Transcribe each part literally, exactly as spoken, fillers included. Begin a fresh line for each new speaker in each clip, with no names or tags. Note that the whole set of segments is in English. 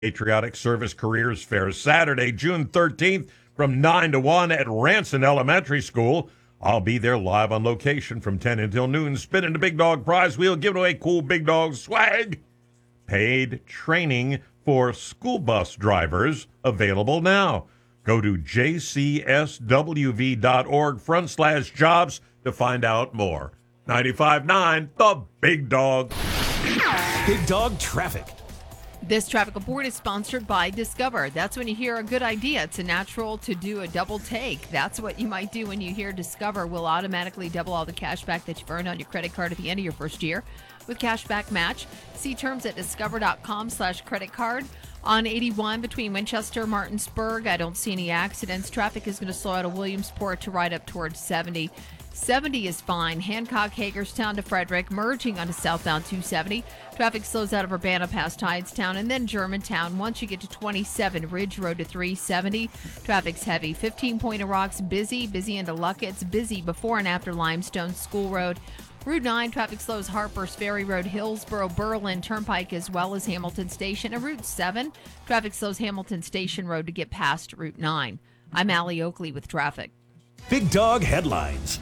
Patriotic Service Careers Fair, Saturday, June thirteenth from nine to one at Ranson Elementary School. I'll be there live on location from ten until noon, spinning the Big Dog prize wheel, giving away cool Big Dog swag. Paid training for school bus drivers available now. Go to j c s w v dot org front slash jobs to find out more. ninety-five point nine, the Big Dog.
Big Dog Traffic.
This traffic report is sponsored by Discover. That's when you hear a good idea. It's a natural to do a double take. That's what you might do when you hear Discover will automatically double all the cash back that you've earned on your credit card at the end of your first year with Cashback Match. See terms at discover.com slash credit card. On eighty-one between Winchester and Martinsburg, I don't see any accidents. Traffic is going to slow out of Williamsport to right up towards seventy. seventy is fine. Hancock, Hagerstown to Frederick, merging onto southbound two seventy. Traffic slows out of Urbana past Hydestown and then Germantown. Once you get to twenty-seven, Ridge Road to three seventy. Traffic's heavy. fifteen Point of Rocks, busy. Busy into Luckett's. Busy before and after Limestone School Road. Route nine, traffic slows Harpers Ferry Road, Hillsboro, Berlin Turnpike, as well as Hamilton Station. And Route seven, traffic slows Hamilton Station Road to get past Route nine. I'm Allie Oakley with traffic.
Big Dog Headlines.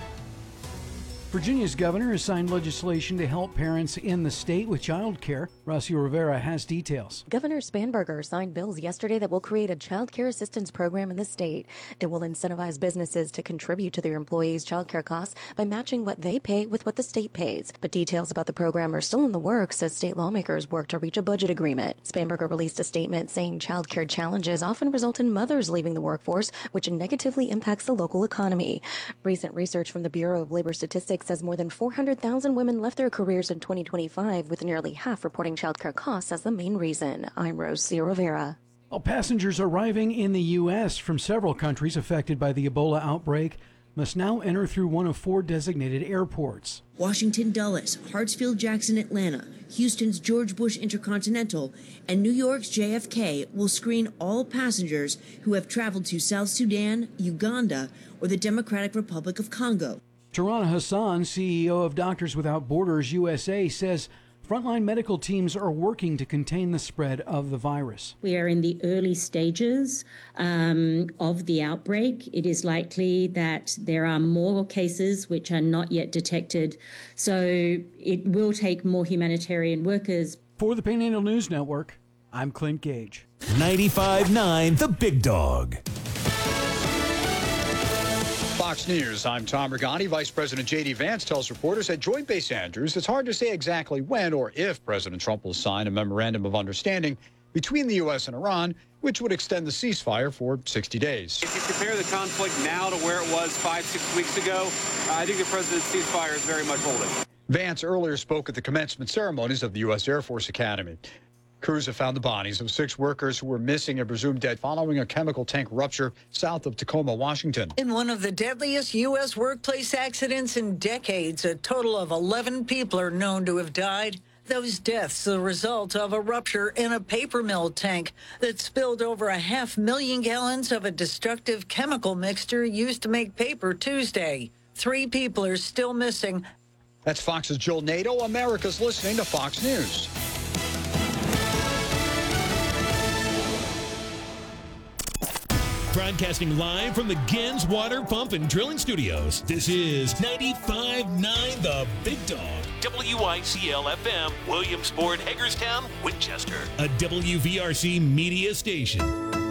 Virginia's governor has signed legislation to help parents in the state with child care. Rocio Rivera has details.
Governor Spanberger signed bills yesterday that will create a child care assistance program in the state. It will incentivize businesses to contribute to their employees' child care costs by matching what they pay with what the state pays. But details about the program are still in the works as state lawmakers work to reach a budget agreement. Spanberger released a statement saying child care challenges often result in mothers leaving the workforce, which negatively impacts the local economy. Recent research from the Bureau of Labor Statistics says more than four hundred thousand women left their careers in twenty twenty-five, with nearly half reporting childcare costs as the main reason. I'm Rosie Rivera.
Well, passengers arriving in the U S from several countries affected by the Ebola outbreak must now enter through one of four designated airports.
Washington Dulles, Hartsfield Jackson Atlanta, Houston's George Bush Intercontinental, and New York's J F K will screen all passengers who have traveled to South Sudan, Uganda, or the Democratic Republic of Congo.
Tarana Hassan, C E O of Doctors Without Borders U S A, says frontline medical teams are working to contain the spread of the virus.
We are in the early stages um, of the outbreak. It is likely that there are more cases which are not yet detected. So it will take more humanitarian workers.
For the Panhandle News Network, I'm Clint Gage.
ninety-five point nine, The Big Dog.
Fox News, I'm Tom Regani. Vice President J D. Vance tells reporters at Joint Base Andrews it's hard to say exactly when or if President Trump will sign a memorandum of understanding between the U S and Iran, which would extend the ceasefire for sixty days.
If you compare the conflict now to where it was five, six weeks ago, I think the president's ceasefire is very much holding.
Vance earlier spoke at the commencement ceremonies of the U S Air Force Academy. Crews have found the bodies of six workers who were missing and presumed dead following a chemical tank rupture south of Tacoma, Washington.
In one of the deadliest U S workplace accidents in decades, a total of eleven people are known to have died. Those deaths are the result of a rupture in a paper mill tank that spilled over a half million gallons of a destructive chemical mixture used to make paper Tuesday. Three people are still missing.
That's Fox's Joel Nato. America's listening to Fox News.
Broadcasting live from the Gens Water Pump and Drilling Studios. This is ninety-five point nine The Big Dog. W I C L F M, Williamsport, Hagerstown, Winchester. A W V R C media station.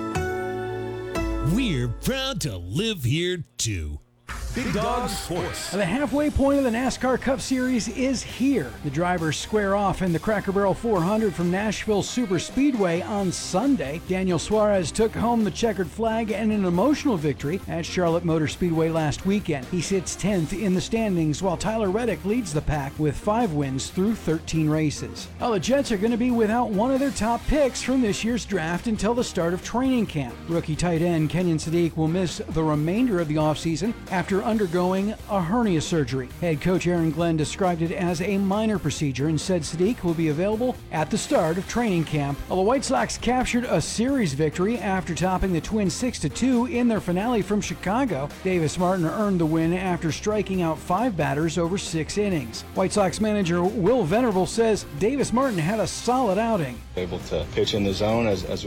We're proud to live here, too.
Big Dog Sports.
The halfway point of the NASCAR Cup Series is here. The drivers square off in the Cracker Barrel four hundred from Nashville Super Speedway on Sunday. Daniel Suarez took home the checkered flag and an emotional victory at Charlotte Motor Speedway last weekend. He sits tenth in the standings, while Tyler Reddick leads the pack with five wins through thirteen races. Well, the Jets are going to be without one of their top picks from this year's draft until the start of training camp. Rookie tight end Kenyon Sadiq will miss the remainder of the offseason after undergoing a hernia surgery. Head coach Aaron Glenn described it as a minor procedure and said Sadiq will be available at the start of training camp. Well, the White Sox captured a series victory after topping the Twins six to two in their finale from Chicago. Davis Martin earned the win after striking out five batters over six innings. White Sox manager Will Venable says Davis Martin had a solid outing.
Able to pitch in the zone as, as